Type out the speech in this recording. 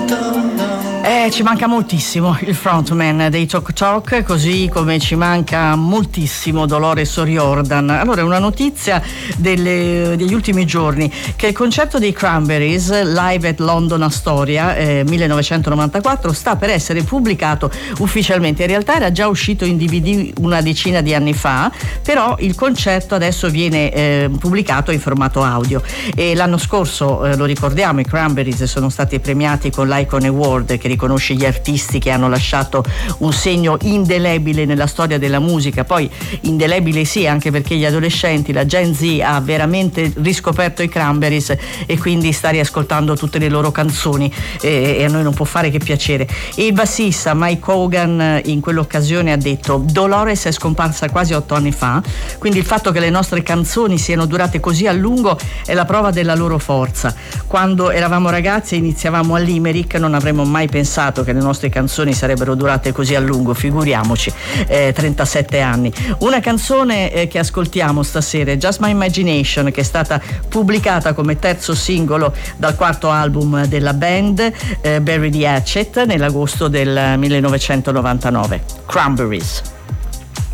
Ci manca moltissimo il frontman dei Talk Talk, così come ci manca moltissimo Dolores O'Riordan. Allora, una notizia degli ultimi giorni, che il concerto dei Cranberries live at London Astoria 1994 sta per essere pubblicato ufficialmente. In realtà era già uscito in DVD una decina di anni fa, però il concerto adesso viene pubblicato in formato audio. E l'anno scorso, lo ricordiamo, i Cranberries sono stati premiati con l'Icon Award, che riconosce gli artisti che hanno lasciato un segno indelebile nella storia della musica. Poi indelebile sì, anche perché gli adolescenti, la Gen Z, ha veramente riscoperto i Cranberries e quindi sta riascoltando tutte le loro canzoni, e a noi non può fare che piacere. E il bassista Mike Hogan in quell'occasione ha detto: Dolores è scomparsa quasi 8 anni fa, quindi il fatto che le nostre canzoni siano durate così a lungo è la prova della loro forza. Quando eravamo ragazzi e iniziavamo a Limerick non avremmo mai pensato che le nostre canzoni sarebbero durate così a lungo, figuriamoci, 37 anni. Una canzone che ascoltiamo stasera è Just My Imagination, che è stata pubblicata come terzo singolo dal quarto album della band, Bury the Hatchet, nell'agosto del 1999. Cranberries.